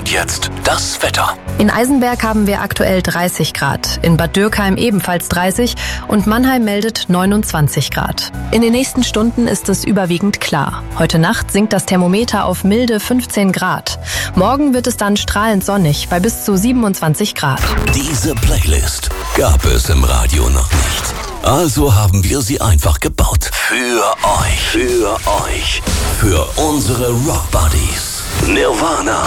Und jetzt das Wetter. In Eisenberg haben wir aktuell 30 Grad, in Bad Dürkheim ebenfalls 30 und Mannheim meldet 29 Grad. In den nächsten Stunden ist es überwiegend klar. Heute Nacht sinkt das Thermometer auf milde 15 Grad. Morgen wird es dann strahlend sonnig bei bis zu 27 Grad. Diese Playlist gab es im Radio noch nicht. Also haben wir sie einfach gebaut. Für euch. Für unsere Rock Buddies. Nirvana,